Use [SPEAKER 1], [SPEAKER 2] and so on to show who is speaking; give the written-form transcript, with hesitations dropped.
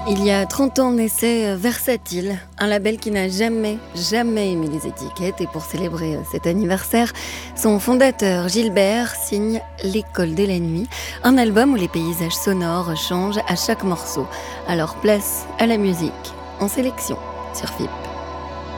[SPEAKER 1] Il y a 30 ans naissait Versatile, un label qui n'a jamais émis les étiquettes. Et pour célébrer cet anniversaire, son fondateur Gilbert signe L'école de la nuit, un album où les paysages sonores changent à chaque morceau. Alors place à la musique, en sélection sur FIP.